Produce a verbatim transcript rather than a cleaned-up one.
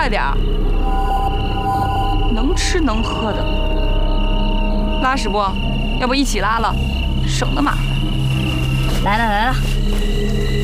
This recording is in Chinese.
快点儿，能吃能喝的。拉屎不？要不一起拉了，省得麻烦。 来了来了。